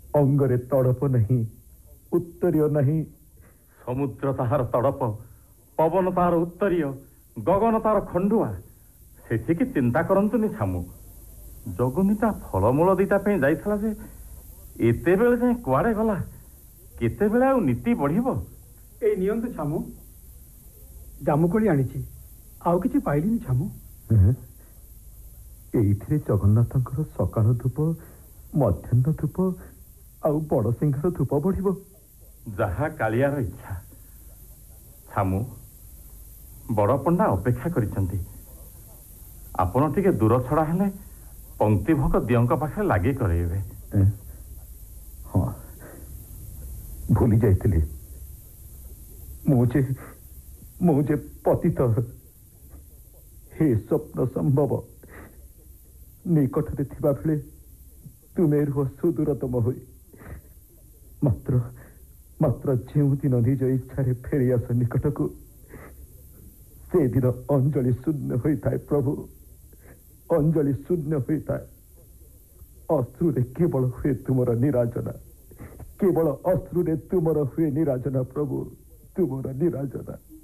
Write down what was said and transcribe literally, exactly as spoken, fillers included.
अंगरे तड़प नहीं, उत्तरीय नहीं। समुद्र ताहार तड़प, पवन ताहार उत्तरीय, गगन तार खंडुआ। सेठिकी चिंता करंतुनी छामू। जगुनीटा फलमूल दीटा पे जाइथला जे एते बेले जाए कुआड़े गला? केते बेले आ नीति बढ़िबो? ए नियंतु छामू, जामुकोली आनिछि। आउ किछि पाइलिनी छामू। एइथिरे जगन्नाथंकर सकाळ धूप, मध्याह्न धूप आउ बड़ सिंहार धूप बढ़िबो। जहा कालियार इच्छा। छामू, बड़ पंडा अपेक्षा करिसंती। आपण टिके दूर छड़ा हेले पंक्ति भोग दियंक पाखे लागी करेबे। हाँ, भूली जाइथिली। मुझे मुझे पतित। हे स्वप्न संभव, निकटरे थिबा बेले तुमे रुह सुदूरतम होई। मात्र मात्र जो दिन निज इच्छा फेरी आस निकट को, से दिन अंजलि शून्य होता है प्रभु, अंजलि शून्य होता है। अश्रुरे केवल हुए तुमर निराजना, केवल अश्रुरे तुमर हुए निराजना प्रभु, तुमर निराजना।